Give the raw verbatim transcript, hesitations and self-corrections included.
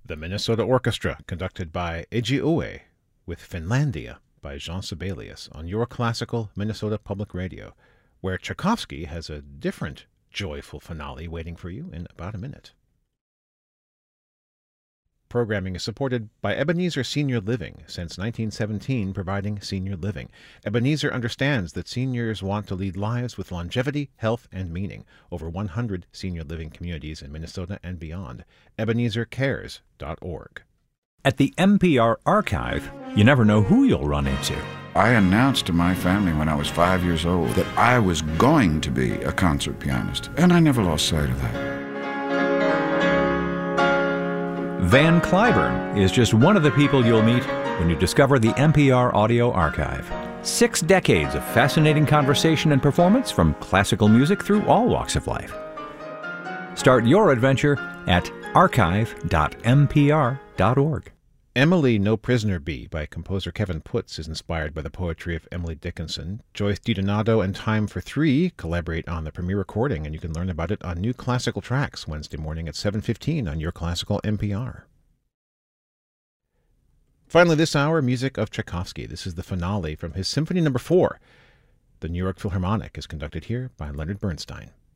The Minnesota Orchestra, conducted by Eiji Oe, with Finlandia by Jean Sibelius on your classical Minnesota Public Radio, where Tchaikovsky has a different joyful finale waiting for you in about a minute. Programming is supported by Ebenezer Senior Living, since nineteen seventeen providing senior living. Ebenezer understands that seniors want to lead lives with longevity, health, and meaning. Over one hundred senior living communities in Minnesota and beyond. Ebenezer Cares dot org. At the N P R Archive, you never know who you'll run into. I announced to my family when I was five years old that I was going to be a concert pianist, and I never lost sight of that. Van Cliburn is just one of the people you'll meet when you discover the N P R Audio Archive. Six decades of fascinating conversation and performance from classical music through all walks of life. Start your adventure at archive dot n p r dot org. Emily No Prisoner Bee by composer Kevin Putz is inspired by the poetry of Emily Dickinson. Joyce DiDonato and Time for Three collaborate on the premiere recording, and you can learn about it on New Classical Tracks Wednesday morning at seven fifteen on Your Classical N P R. Finally this hour, music of Tchaikovsky. This is the finale from his Symphony Number Four. The New York Philharmonic is conducted here by Leonard Bernstein.